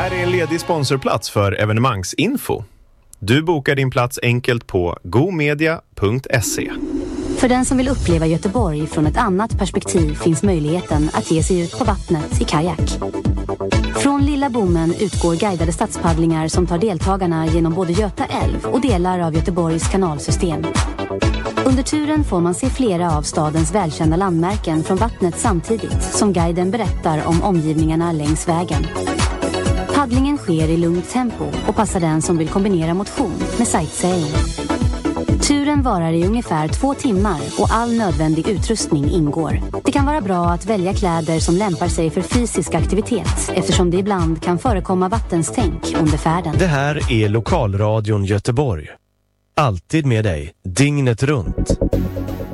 här är en ledig sponsorplats för evenemangsinfo. Du bokar din plats enkelt på gomedia.se. För den som vill uppleva Göteborg från ett annat perspektiv finns möjligheten att ge sig ut på vattnet i kajak. Från Lilla Bommen utgår guidade stadspaddlingar som tar deltagarna genom både Göta älv och delar av Göteborgs kanalsystem. Under turen får man se flera av stadens välkända landmärken från vattnet samtidigt som guiden berättar om omgivningarna längs vägen. Paddlingen sker i lugnt tempo och passar den som vill kombinera motion med sightseeing. Turen varar i ungefär 2 timmar och all nödvändig utrustning ingår. Det kan vara bra att välja kläder som lämpar sig för fysisk aktivitet eftersom det ibland kan förekomma vattenstänk under färden. Det här är Lokalradion Göteborg. Alltid med dig, dygnet runt.